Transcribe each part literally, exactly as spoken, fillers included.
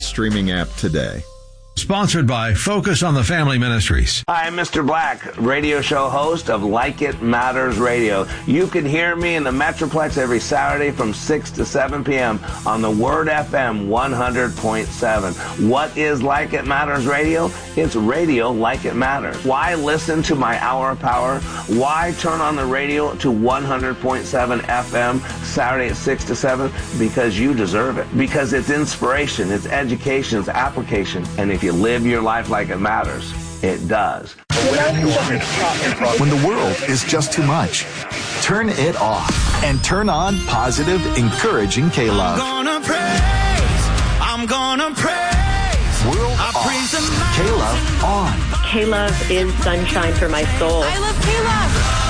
streaming app today. Sponsored by Focus on the Family Ministries. Hi, I'm Mister Black, radio show host of Like It Matters Radio. You can hear me in the Metroplex every Saturday from six to seven p.m. on the Word F M one hundred point seven. What is Like It Matters Radio? It's radio like it matters. Why listen to my Hour of Power? Why turn on the radio to one hundred point seven F M Saturday at six to seven? Because you deserve it. Because it's inspiration, it's education, it's application. And if you live your life like it matters, it does. When the world is just too much, turn it off and turn on positive, encouraging K-Love. I'm gonna praise, I'm gonna praise. World I off. praise the K-Love on. K-Love is sunshine for my soul. I love K-Love.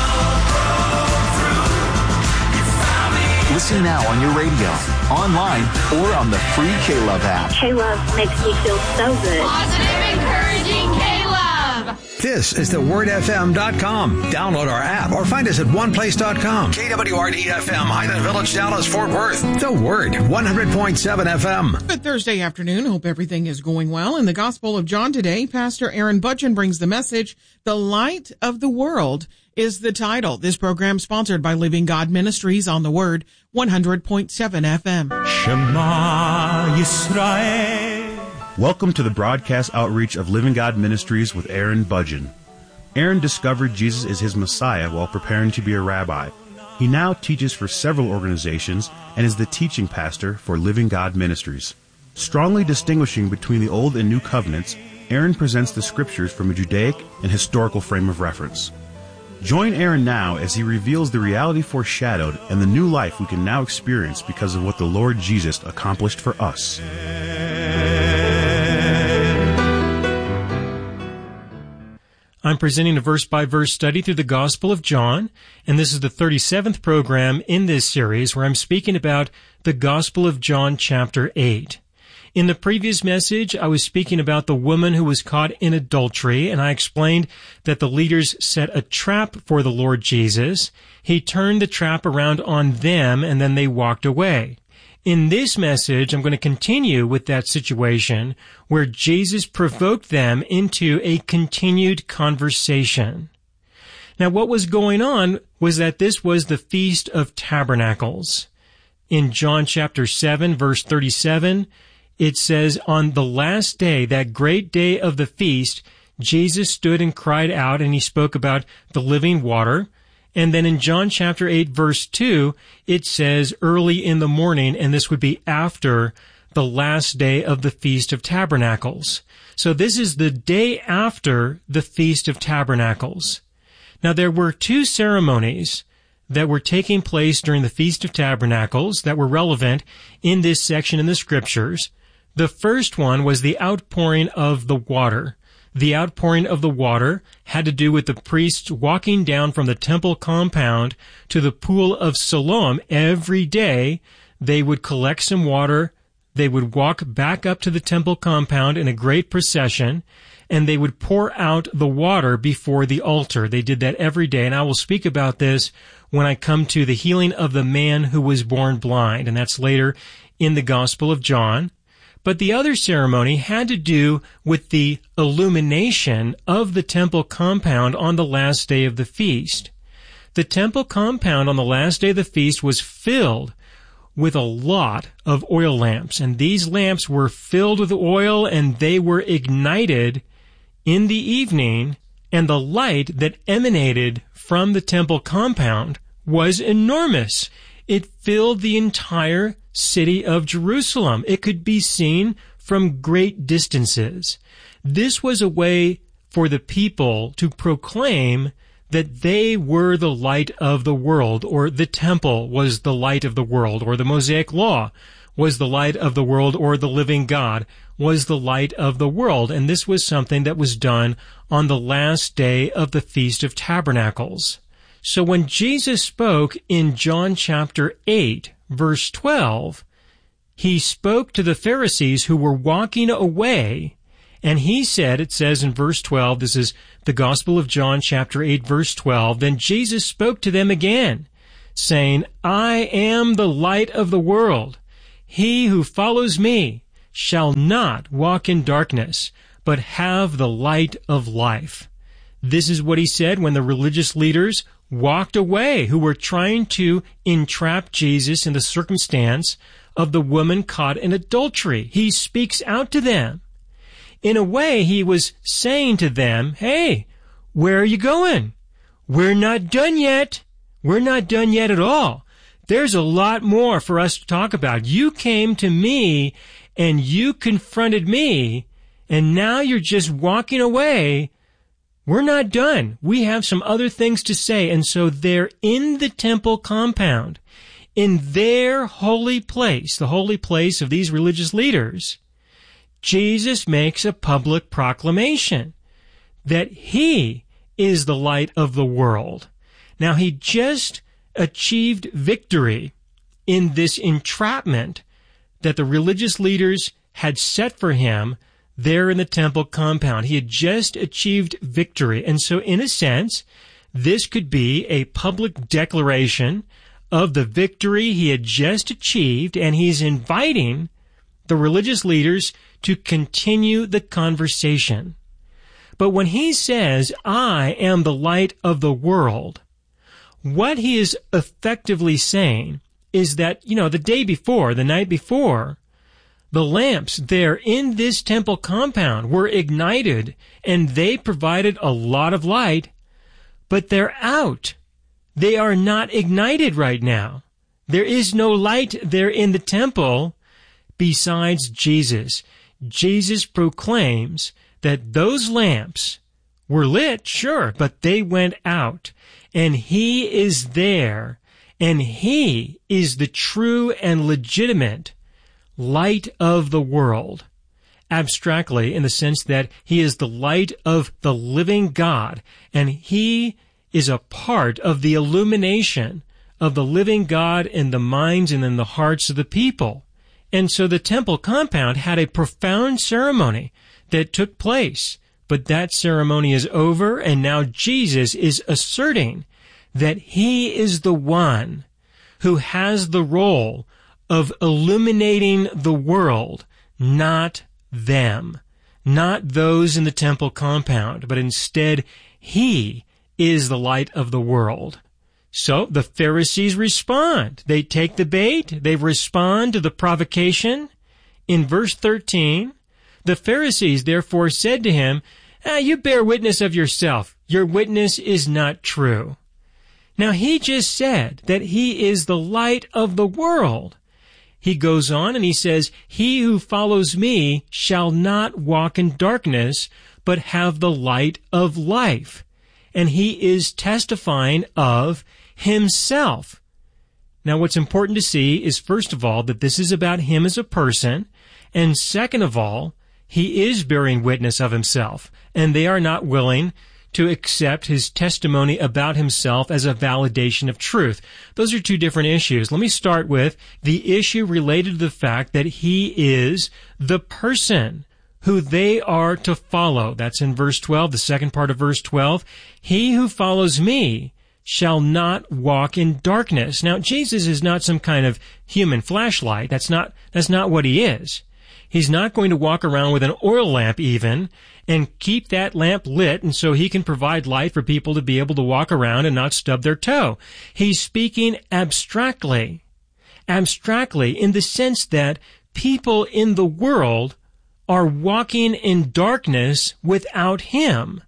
Listen now on your radio, online, or on the free K-Love app. K-Love makes me feel so good. Positive, encouraging K-Love. This is the word f m dot com. Download our app or find us at one place dot com. K W R D F M, Highland Village, Dallas, Fort Worth. The Word, one hundred point seven F M. Good Thursday afternoon. Hope everything is going well. In the Gospel of John today, Pastor Aaron Budgen brings the message, The Light of the World is the title. This program sponsored by Living God Ministries on the Word, one hundred point seven F M. Shema Yisrael. Welcome to the broadcast outreach of Living God Ministries with Aaron Budgen. Aaron discovered Jesus as his Messiah while preparing to be a rabbi. He now teaches for several organizations and is the teaching pastor for Living God Ministries. Strongly distinguishing between the Old and New Covenants, Aaron presents the scriptures from a Judaic and historical frame of reference. Join Aaron now as he reveals the reality foreshadowed and the new life we can now experience because of what the Lord Jesus accomplished for us. I'm presenting a verse-by-verse study through the Gospel of John, and this is the thirty-seventh program in this series where I'm speaking about the Gospel of John chapter eight. In the previous message, I was speaking about the woman who was caught in adultery, and I explained that the leaders set a trap for the Lord Jesus. He turned the trap around on them, and then they walked away. In this message, I'm going to continue with that situation where Jesus provoked them into a continued conversation. Now, what was going on was that this was the Feast of Tabernacles. In John chapter seven, verse thirty-seven, it says, on the last day, that great day of the feast, Jesus stood and cried out, and he spoke about the living water. And then in John chapter eight, verse two, it says early in the morning, and this would be after the last day of the Feast of Tabernacles. So this is the day after the Feast of Tabernacles. Now there were two ceremonies that were taking place during the Feast of Tabernacles that were relevant in this section in the Scriptures. The first one was the outpouring of the water. The outpouring of the water had to do with the priests walking down from the temple compound to the pool of Siloam every day. They would collect some water, they would walk back up to the temple compound in a great procession, and they would pour out the water before the altar. They did that every day, and I will speak about this when I come to the healing of the man who was born blind, and that's later in the Gospel of John. But the other ceremony had to do with the illumination of the temple compound on the last day of the feast. The temple compound on the last day of the feast was filled with a lot of oil lamps, and these lamps were filled with oil and they were ignited in the evening, and the light that emanated from the temple compound was enormous. It filled the entire city of Jerusalem. It could be seen from great distances. This was a way for the people to proclaim that they were the light of the world, or the temple was the light of the world, or the Mosaic Law was the light of the world, or the living God was the light of the world. And this was something that was done on the last day of the Feast of Tabernacles. So when Jesus spoke in John chapter eight, verse twelve, he spoke to the Pharisees who were walking away, and he said, it says in verse twelve, this is the Gospel of John chapter eight, verse twelve, then Jesus spoke to them again, saying, I am the light of the world. He who follows me shall not walk in darkness, but have the light of life. This is what he said when the religious leaders walked away, who were trying to entrap Jesus in the circumstance of the woman caught in adultery. He speaks out to them. In a way, he was saying to them, hey, where are you going? We're not done yet. We're not done yet at all. There's a lot more for us to talk about. You came to me and you confronted me, and now you're just walking away. We're not done. We have some other things to say. And so they're in the temple compound, in their holy place, the holy place of these religious leaders. Jesus makes a public proclamation that he is the light of the world. Now, he just achieved victory in this entrapment that the religious leaders had set for him there in the temple compound. He had just achieved victory. And so, in a sense, this could be a public declaration of the victory he had just achieved, and he's inviting the religious leaders to continue the conversation. But when he says, I am the light of the world, what he is effectively saying is that, you know, the day before, the night before, the lamps there in this temple compound were ignited, and they provided a lot of light, but they're out. They are not ignited right now. There is no light there in the temple besides Jesus. Jesus proclaims that those lamps were lit, sure, but they went out, and he is there, and he is the true and legitimate light of the world, abstractly, in the sense that he is the light of the living God, and he is a part of the illumination of the living God in the minds and in the hearts of the people. And so the temple compound had a profound ceremony that took place, but that ceremony is over, and now Jesus is asserting that he is the one who has the role of illuminating the world, not them, not those in the temple compound, but instead he is the light of the world. So the Pharisees respond. They take the bait. They respond to the provocation. In verse thirteen, the Pharisees therefore said to him, ah, you bear witness of yourself. Your witness is not true. Now, he just said that he is the light of the world. He goes on and he says, he who follows me shall not walk in darkness, but have the light of life. And he is testifying of himself. Now, what's important to see is, first of all, that this is about him as a person, and second of all, he is bearing witness of himself, and they are not willing to accept his testimony about himself as a validation of truth. Those are two different issues. Let me start with the issue related to the fact that he is the person who they are to follow. That's in verse twelve, the second part of verse twelve. He who follows me shall not walk in darkness. Now, Jesus is not some kind of human flashlight. That's not, that's not what he is. He's not going to walk around with an oil lamp even and keep that lamp lit and so he can provide light for people to be able to walk around and not stub their toe. He's speaking abstractly. Abstractly in the sense that people in the world are walking in darkness without him.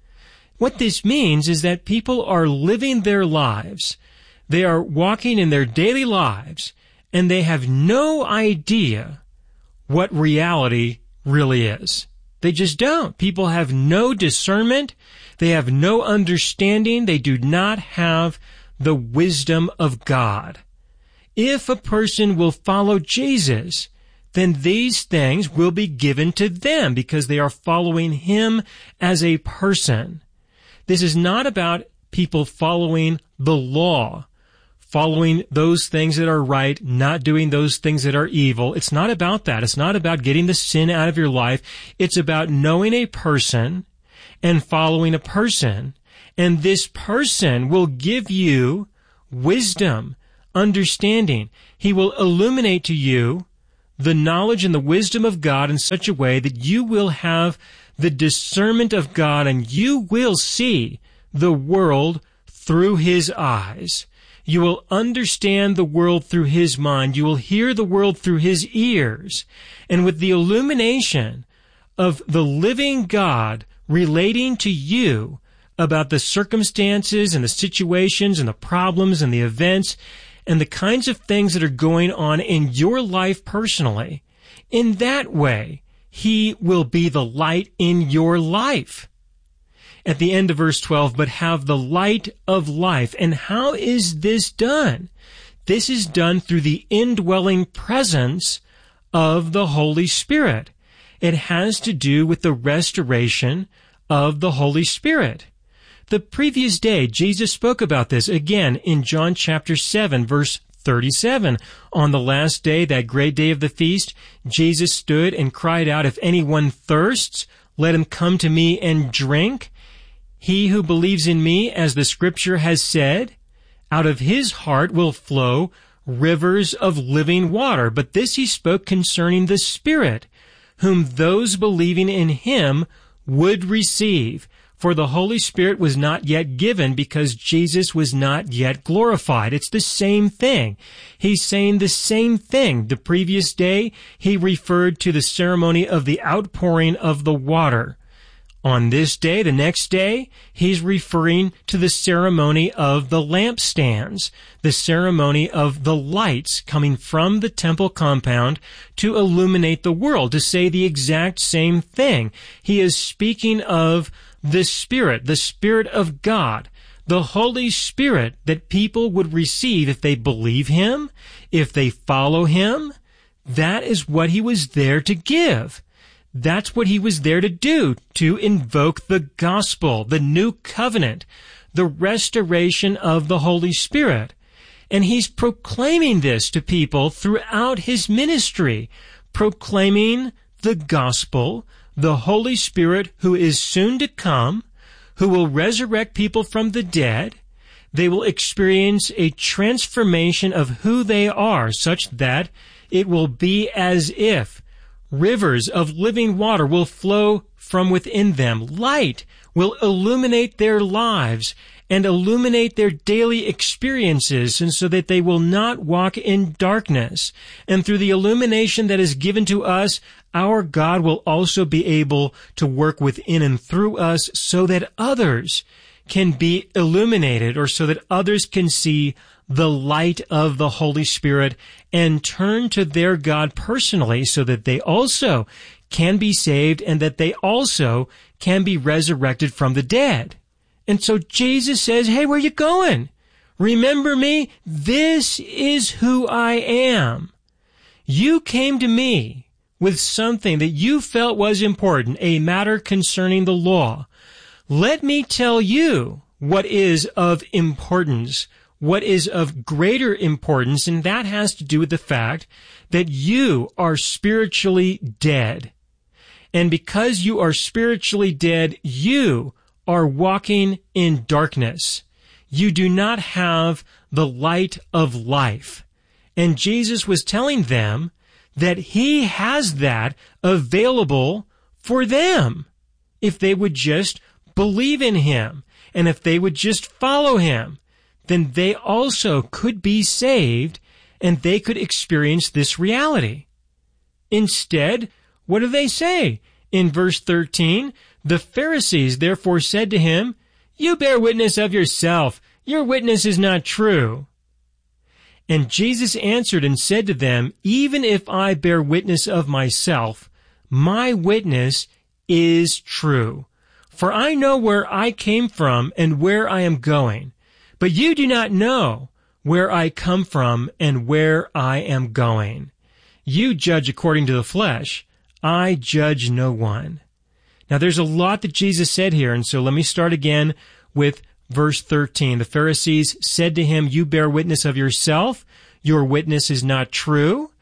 What this means is that people are living their lives. They are walking in their daily lives, and they have no idea what reality really is. They just don't. People have no discernment. They have no understanding. They do not have the wisdom of God. If a person will follow Jesus, then these things will be given to them because they are following him as a person. This is not about people following the law, following those things that are right, not doing those things that are evil. It's not about that. It's not about getting the sin out of your life. It's about knowing a person and following a person. And this person will give you wisdom, understanding. He will illuminate to you the knowledge and the wisdom of God in such a way that you will have the discernment of God and you will see the world through His eyes. You will understand the world through His mind. You will hear the world through His ears. And with the illumination of the living God relating to you about the circumstances and the situations and the problems and the events and the kinds of things that are going on in your life personally, in that way, He will be the light in your life. At the end of verse twelve, but have the light of life. And how is this done? This is done through the indwelling presence of the Holy Spirit. It has to do with the restoration of the Holy Spirit. The previous day, Jesus spoke about this again in John chapter seven, verse thirty-seven. On the last day, that great day of the feast, Jesus stood and cried out, if anyone thirsts, let him come to me and drink. He who believes in me, as the scripture has said, out of his heart will flow rivers of living water. But this he spoke concerning the Spirit, whom those believing in him would receive. For the Holy Spirit was not yet given because Jesus was not yet glorified. It's the same thing. He's saying the same thing. The previous day, he referred to the ceremony of the outpouring of the water. On this day, the next day, he's referring to the ceremony of the lampstands, the ceremony of the lights coming from the temple compound to illuminate the world, to say the exact same thing. He is speaking of the Spirit, the Spirit of God, the Holy Spirit that people would receive if they believe Him, if they follow Him. That is what He was there to give. That's what He was there to do, to invoke the gospel, the new covenant, the restoration of the Holy Spirit. And He's proclaiming this to people throughout His ministry, proclaiming the gospel, the Holy Spirit who is soon to come, who will resurrect people from the dead. They will experience a transformation of who they are, such that it will be as if rivers of living water will flow from within them. Light will illuminate their lives and illuminate their daily experiences, and so that they will not walk in darkness. And through the illumination that is given to us, our God will also be able to work within and through us so that others can be illuminated, or so that others can see the light of the Holy Spirit and turn to their God personally, so that they also can be saved and that they also can be resurrected from the dead. And so Jesus says, hey, where are you going? Remember me? This is who I am. You came to me with something that you felt was important, a matter concerning the law. Let me tell you what is of importance, what is of greater importance, and that has to do with the fact that you are spiritually dead. And because you are spiritually dead, you are walking in darkness. You do not have the light of life. And Jesus was telling them that He has that available for them if they would just believe in Him, and if they would just follow Him, then they also could be saved and they could experience this reality. Instead, what do they say? In verse thirteen, the Pharisees therefore said to Him, you bear witness of yourself. Your witness is not true. And Jesus answered and said to them, even if I bear witness of myself, my witness is true. For I know where I came from and where I am going, but you do not know where I come from and where I am going. You judge according to the flesh. I judge no one. Now there's a lot that Jesus said here, and so let me start again with verse thirteen. The Pharisees said to Him, you bear witness of yourself. Your witness is not true.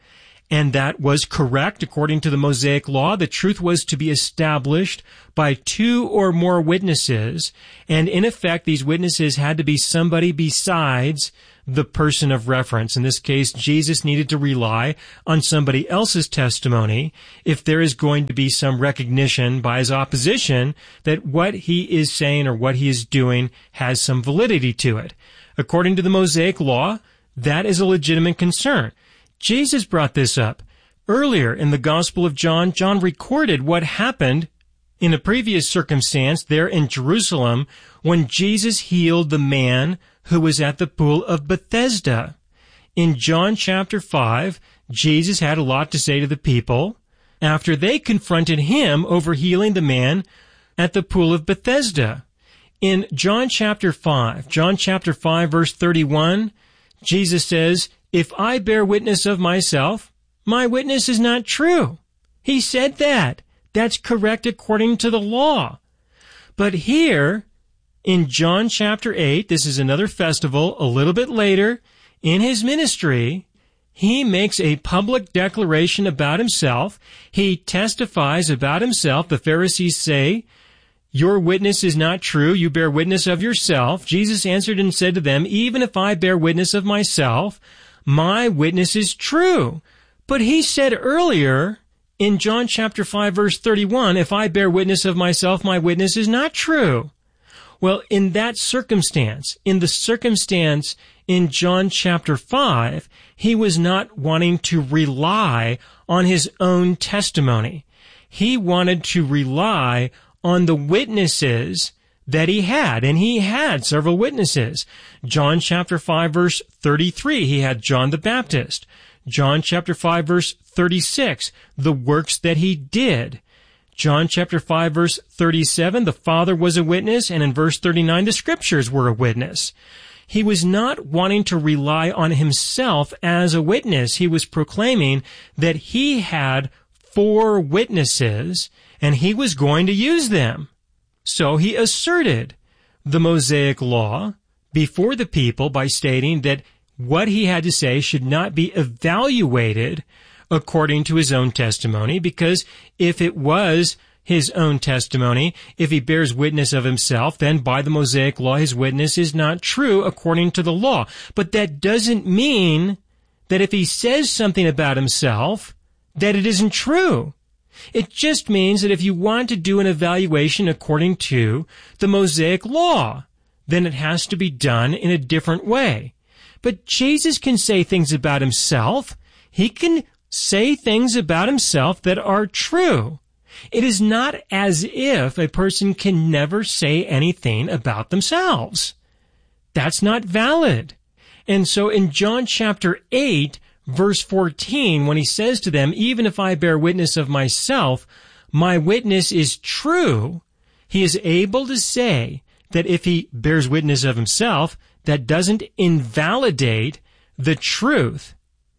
And that was correct according to the Mosaic law. The truth was to be established by two or more witnesses. And in effect, these witnesses had to be somebody besides the person of reference. In this case, Jesus needed to rely on somebody else's testimony if there is going to be some recognition by his opposition that what he is saying or what he is doing has some validity to it. According to the Mosaic law, that is a legitimate concern. Jesus brought this up. Earlier in the Gospel of John, John recorded what happened in a previous circumstance there in Jerusalem when Jesus healed the man who was at the pool of Bethesda. In John chapter five, Jesus had a lot to say to the people after they confronted him over healing the man at the pool of Bethesda. In John chapter five, John chapter five verse thirty-one, Jesus says, "If I bear witness of myself, my witness is not true." He said that. That's correct according to the law. But here, in John chapter eight, this is another festival, a little bit later, in his ministry, he makes a public declaration about himself. He testifies about himself. The Pharisees say, "Your witness is not true. You bear witness of yourself." Jesus answered and said to them, "Even if I bear witness of myself, my witness is true." But he said earlier in John chapter five verse thirty-one, "If I bear witness of myself, my witness is not true." Well, in that circumstance, in the circumstance in John chapter five, he was not wanting to rely on his own testimony. He wanted to rely on the witnesses that he had, and he had several witnesses. John chapter five verse thirty-three, he had John the Baptist. John chapter five verse thirty-six, the works that he did. John chapter five verse thirty-seven, the Father was a witness, and in verse thirty-nine, the Scriptures were a witness. He was not wanting to rely on himself as a witness. He was proclaiming that he had four witnesses, and he was going to use them. So he asserted the Mosaic law before the people by stating that what he had to say should not be evaluated according to his own testimony, because if it was his own testimony, if he bears witness of himself, then by the Mosaic law, his witness is not true according to the law. But that doesn't mean that if he says something about himself, that it isn't true. It just means that if you want to do an evaluation according to the Mosaic law, then it has to be done in a different way. But Jesus can say things about himself. He can say things about himself that are true. It is not as if a person can never say anything about themselves. That's not valid. And so in John chapter eight, verse fourteen, when he says to them, "Even if I bear witness of myself, my witness is true," he is able to say that if he bears witness of himself, that doesn't invalidate the truth.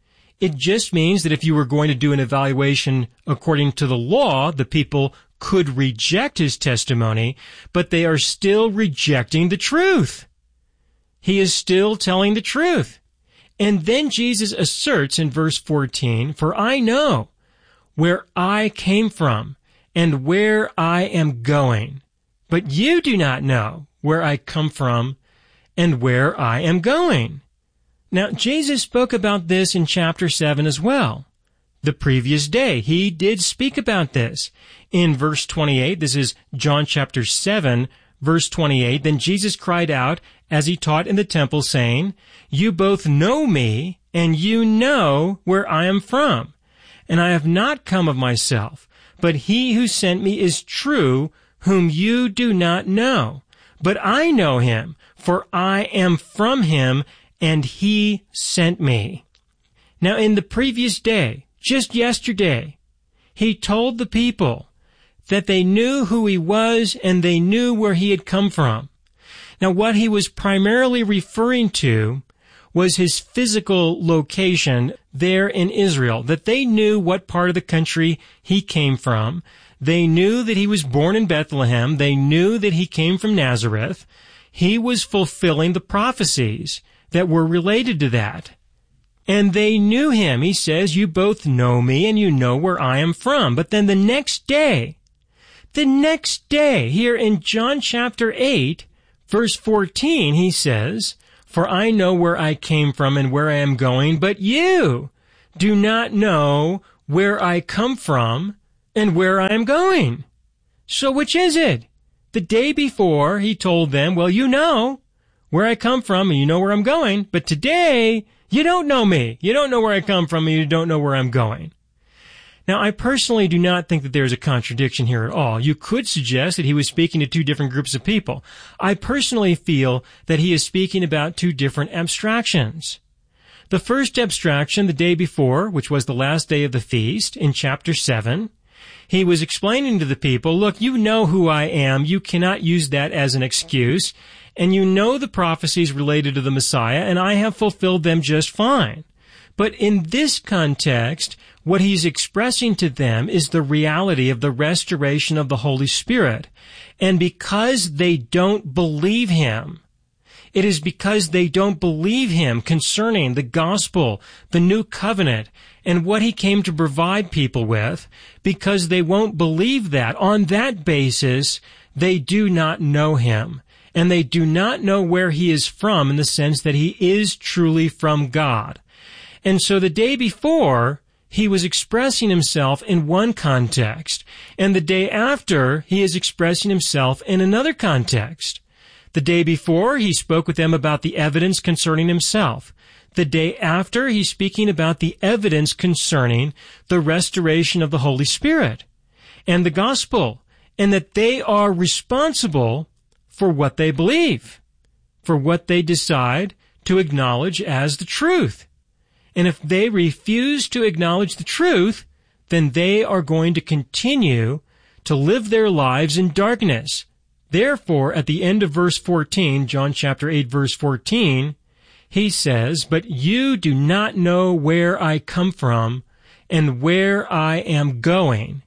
It just means that if you were going to do an evaluation according to the law, the people could reject his testimony, but they are still rejecting the truth. He is still telling the truth. And then Jesus asserts in verse fourteen, "For I know where I came from and where I am going, but you do not know where I come from and where I am going." Now, Jesus spoke about this in chapter seven as well. The previous day, he did speak about this. In verse twenty-eight, this is John chapter seven, verse twenty-eight, "Then Jesus cried out as he taught in the temple, saying, 'You both know me, and you know where I am from. And I have not come of myself, but he who sent me is true, whom you do not know. But I know him, for I am from him, and he sent me.'" Now, in the previous day, just yesterday, he told the people that they knew who he was and they knew where he had come from. Now, what he was primarily referring to was his physical location there in Israel, that they knew what part of the country he came from. They knew that he was born in Bethlehem. They knew that he came from Nazareth. He was fulfilling the prophecies that were related to that. And they knew him. He says, you both know me and you know where I am from. But then the next day, the next day, here in John chapter eight, verse fourteen, he says, for I know where I came from and where I am going, but you do not know where I come from and where I am going. So which is it? The day before, he told them, well, you know where I come from and you know where I'm going, but today, you don't know me. You don't know where I come from and you don't know where I'm going. Now, I personally do not think that there's a contradiction here at all. You could suggest that he was speaking to two different groups of people. I personally feel that he is speaking about two different abstractions. The first abstraction, the day before, which was the last day of the feast, in chapter seven, he was explaining to the people, look, you know who I am. You cannot use that as an excuse. And you know the prophecies related to the Messiah, and I have fulfilled them just fine. But in this context, what he's expressing to them is the reality of the restoration of the Holy Spirit. And because they don't believe him, it is because they don't believe him concerning the gospel, the new covenant, and what he came to provide people with, because they won't believe that. On that basis, they do not know him. And they do not know where he is from in the sense that he is truly from God. And so the day before, he was expressing himself in one context, and the day after, he is expressing himself in another context. The day before, he spoke with them about the evidence concerning himself. The day after, he's speaking about the evidence concerning the restoration of the Holy Spirit and the gospel, and that they are responsible for what they believe, for what they decide to acknowledge as the truth. And if they refuse to acknowledge the truth, then they are going to continue to live their lives in darkness. Therefore, at the end of verse fourteen, John chapter eight, verse fourteen, he says, but you do not know where I come from and where I am going.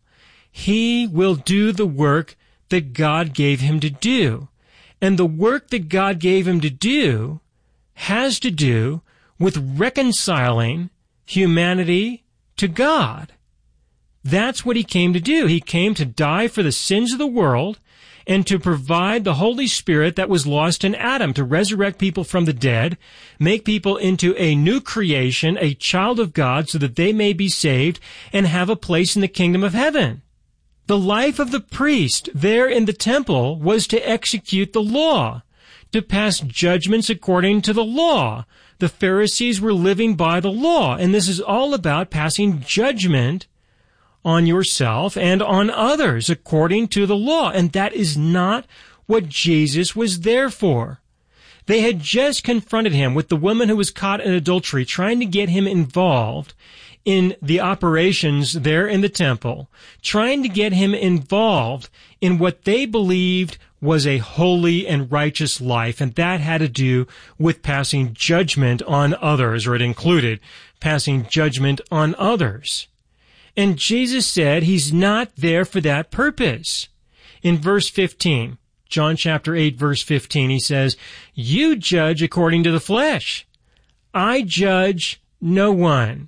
He will do the work that God gave him to do. And the work that God gave him to do has to do with reconciling humanity to God. That's what he came to do. He came to die for the sins of the world and to provide the Holy Spirit that was lost in Adam, to resurrect people from the dead, make people into a new creation, a child of God, so that they may be saved and have a place in the kingdom of heaven. The life of the priest there in the temple was to execute the law, to pass judgments according to the law. The Pharisees were living by the law, and this is all about passing judgment on yourself and on others according to the law, and that is not what Jesus was there for. They had just confronted him with the woman who was caught in adultery, trying to get him involved in the operations there in the temple, trying to get him involved in what they believed was a holy and righteous life, and that had to do with passing judgment on others, or it included passing judgment on others. And Jesus said he's not there for that purpose. In verse fifteen, John chapter eight, verse fifteen, he says, you judge according to the flesh. I judge no one.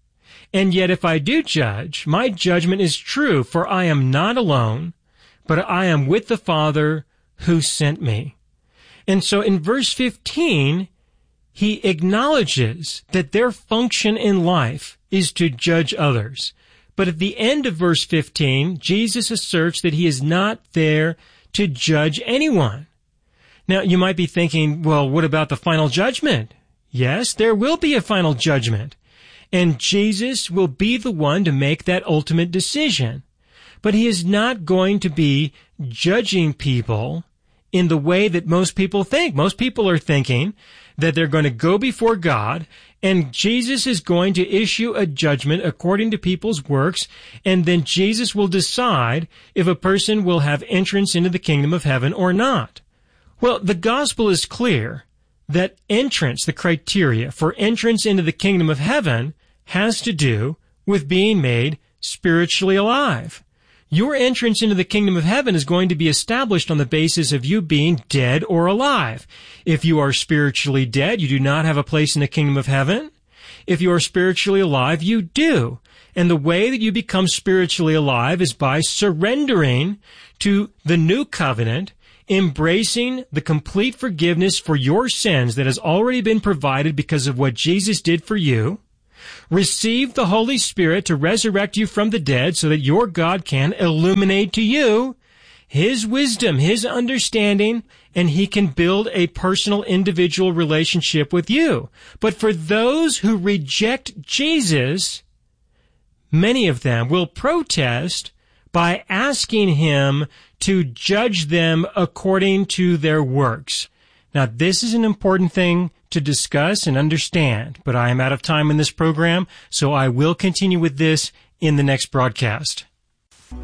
And yet if I do judge, my judgment is true, for I am not alone, but I am with the Father who sent me. And so in verse fifteen, he acknowledges that their function in life is to judge others. But at the end of verse fifteen, Jesus asserts that he is not there to judge anyone. Now, you might be thinking, well, what about the final judgment? Yes, there will be a final judgment. And Jesus will be the one to make that ultimate decision. But he is not going to be judging people in the way that most people think. Most people are thinking that they're going to go before God, and Jesus is going to issue a judgment according to people's works, and then Jesus will decide if a person will have entrance into the kingdom of heaven or not. Well, the gospel is clear that entrance, the criteria for entrance into the kingdom of heaven, has to do with being made spiritually alive. Your entrance into the kingdom of heaven is going to be established on the basis of you being dead or alive. If you are spiritually dead, you do not have a place in the kingdom of heaven. if you are spiritually alive, you do. And the way that you become spiritually alive is by surrendering to the new covenant, embracing the complete forgiveness for your sins that has already been provided because of what Jesus did for you. Receive the Holy Spirit to resurrect you from the dead so that your God can illuminate to you His wisdom, His understanding, and He can build a personal, individual relationship with you. But for those who reject Jesus, many of them will protest by asking Him to judge them according to their works. Now, this is an important thing to discuss and understand, but I am out of time in this program, so I will continue with this in the next broadcast.